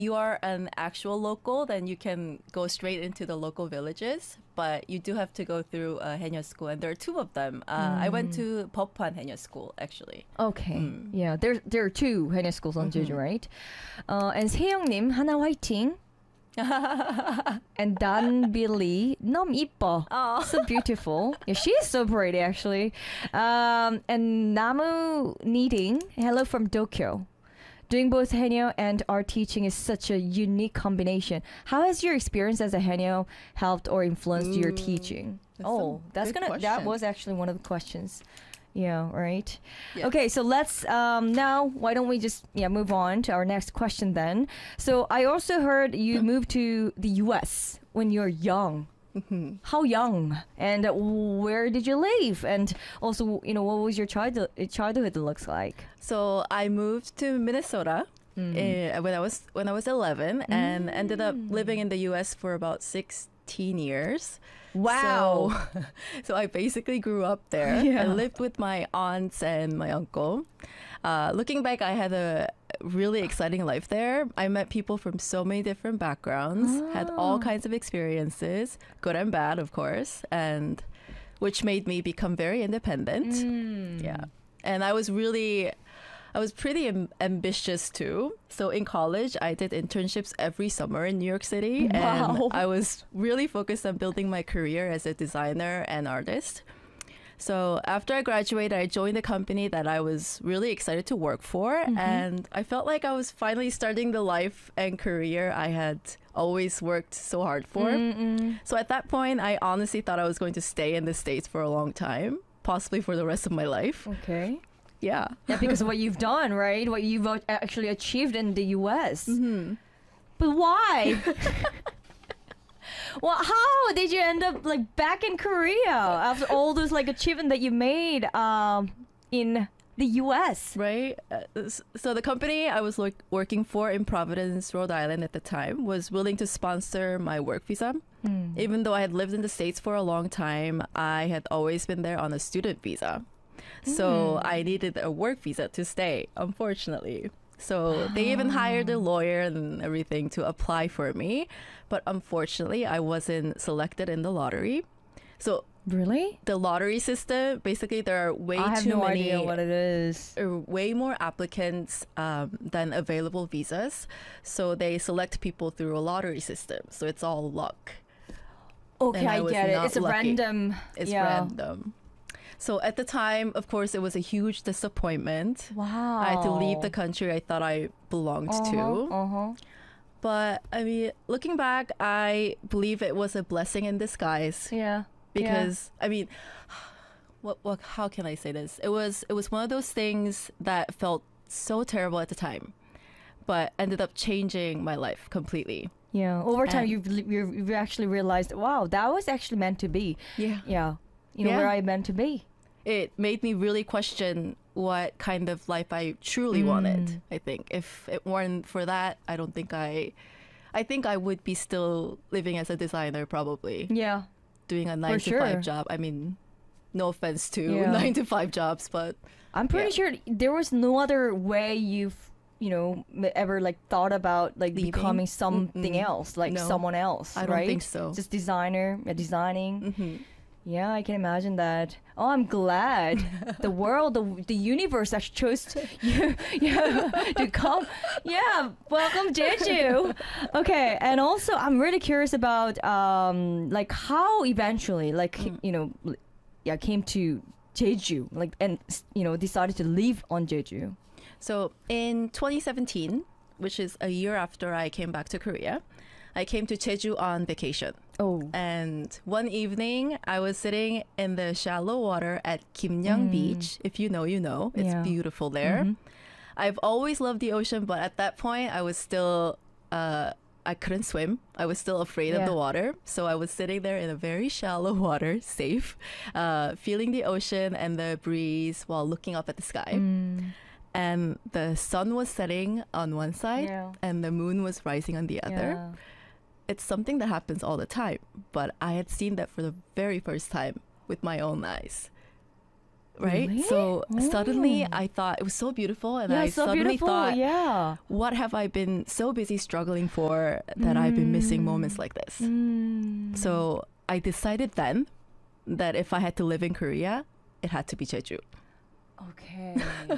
you are an actual local, then you can go straight into the local villages. But you do have to go through a Haenyeo school, and there are two of them. I went to Pophan Haenyeo school, actually. Okay. Yeah, there are two Haenyeo schools on Jeju, right? And 세영님 하나 화이팅. And Dan Billy, 너무 이뻐. Oh. So beautiful. Yeah, she is so pretty, actually. And Namu Needing, hello from Tokyo. Doing both Haenyeo and art teaching is such a unique combination. How has your experience as a Haenyeo helped or influenced your teaching? That was actually one of the questions. Yeah, right. Yes. Okay, so let's now why don't we just move on to our next question then. So I also heard you moved to the US when you're young. How young? And where did you live? And also, what was your childhood looks like? So I moved to Minnesota when I was 11 and ended up living in the US for about 16 years. Wow. So I basically grew up there. Yeah. I lived with my aunts and my uncle. Looking back, I had a really exciting life there. I met people from so many different backgrounds, had all kinds of experiences, good and bad, of course, and which made me become very independent. Yeah. And I was pretty ambitious too. So in college, I did internships every summer in New York City. Wow. And I was really focused on building my career as a designer and artist. So after I graduated, I joined a company that I was really excited to work for. And I felt like I was finally starting the life and career I had always worked so hard for. So at that point, I honestly thought I was going to stay in the States for a long time, possibly for the rest of my life. Okay. Yeah. Yeah, because of what you've done, right? What you've actually achieved in the US. But why? Well, how did you end up back in Korea after all those achievement that you made in the US? Right. So the company I was working for in Providence, Rhode Island at the time was willing to sponsor my work visa. Even though I had lived in the States for a long time, I had always been there on a student visa. So I needed a work visa to stay, unfortunately. So they even hired a lawyer and everything to apply for me. But unfortunately, I wasn't selected in the lottery. So Really? the lottery system, basically there are way I have too no many, idea what it is. way more applicants than available visas. So they select people through a lottery system. So it's all luck. Okay, And I I was get it. not It's a lucky. random. It's yeah. random. So at the time, of course, it was a huge disappointment. Wow. I had to leave the country I thought I belonged to. But I mean, looking back, I believe it was a blessing in disguise. Yeah. Because I mean, how can I say this? It was one of those things that felt so terrible at the time, but ended up changing my life completely. Yeah. Over time, And- you've actually realized, wow, that was actually meant to be. Yeah. Yeah. You know Yeah. where I meant to be. It made me really question what kind of life I truly wanted. I think if it weren't for that, I don't think I think I would be still living as a designer, probably Yeah. doing a 9 to sure. 5 job. I mean, no offense to Yeah. 9 to 5 jobs, but I'm pretty sure there was no other way you've ever thought about Leaving? becoming something else, No. someone else. I don't right? think so. Just designing. Mhm. Yeah, I can imagine that. Oh, I'm glad the world, the universe actually chose you to come. Yeah, welcome Jeju. Okay, and also I'm really curious about how eventually came to Jeju and decided to live on Jeju. So in 2017, which is a year after I came back to Korea, I came to Jeju on vacation. Oh. And one evening, I was sitting in the shallow water at Kimnyang Beach. If you know, you know. It's Yeah. beautiful there. I've always loved the ocean, but at that point, I was still, I couldn't swim. I was still afraid of Yeah. the water. So I was sitting there in a very shallow water, safe, feeling the ocean and the breeze while looking up at the sky. And the sun was setting on one side Yeah. and the moon was rising on the other. Yeah. It's something that happens all the time, but I had seen that for the very first time with my own eyes. right? Really? So suddenly Oh. I thought it was so beautiful, and Yeah, I so suddenly beautiful. thought, Yeah. what have I been so busy struggling for that I've been missing moments like this? Mm. So I decided then that if I had to live in Korea, it had to be Jeju. Okay.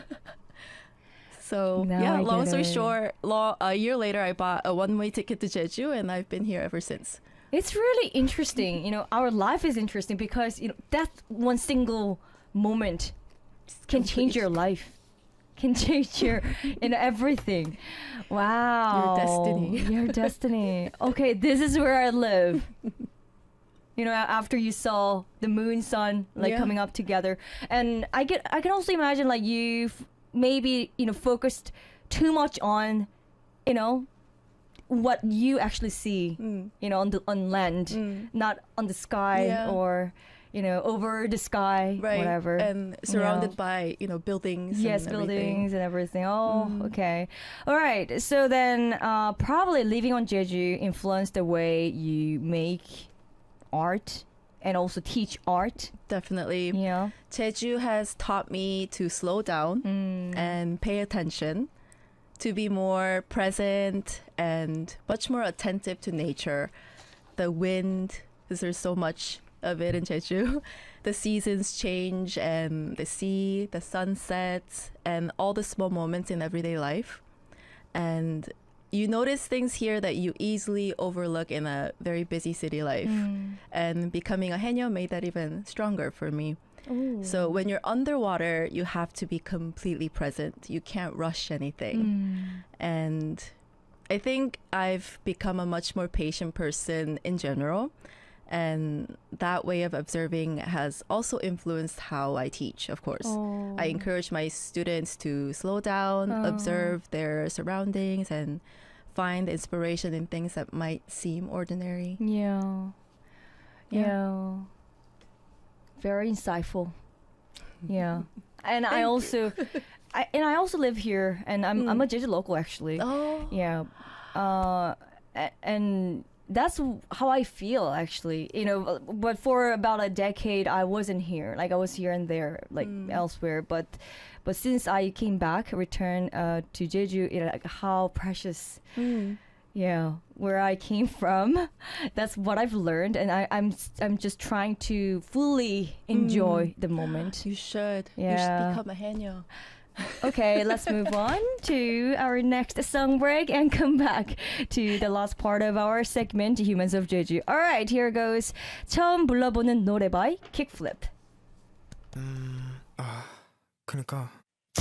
So Now yeah, I long get story it. short, a year later I bought a one-way ticket to Jeju, and I've been here ever since. It's really interesting. You know, our life is interesting because, you know, that one single moment can change your life. Can change your everything. Wow. destiny. Your destiny. Okay, this is where I live. You know, after you saw the moon, sun, like Yeah. coming up together, and I can also imagine like you've maybe, you know, focused too much on, you know, what you actually see, you know, on land, not on the sky Yeah. or, you know, over the sky, Right. whatever. And surrounded Yeah. by, buildings. Yes, and everything. buildings and everything. Oh, okay. All right. So then, probably living on Jeju influenced the way you make art and also teach art. Definitely. Yeah. Jeju has taught me to slow down and pay attention, to be more present and much more attentive to nature. The wind, because there's so much of it in Jeju. The seasons change, and the sea, the sunsets, and all the small moments in everyday life. And you notice things here that you easily overlook in a very busy city life. And becoming a Haenyeo made that even stronger for me. Ooh. So when you're underwater, you have to be completely present. You can't rush anything. And I think I've become a much more patient person in general. And that way of observing has also influenced how I teach, of course. Oh. I encourage my students to slow down, observe their surroundings, and find inspiration in things that might seem ordinary. Yeah. Yeah. Yeah. Very insightful. Yeah. And I also I also live here, and I'm a Jeju local actually. Oh, Yeah. And that's how I feel actually. You know, but for about a decade I wasn't here. Like I was here and there, like elsewhere, but since I came back, returned to Jeju, you know, like how precious. Yeah, where I came from, that's what I've learned, and I'm just trying to fully enjoy the moment. you should. Yeah. You should become a Haenyeo. Okay, let's move on to our next song break and come back to the last part of our segment, Humans of Jeju. All right, here goes. 처음 불러보는 노래 by Kickflip. 그러니까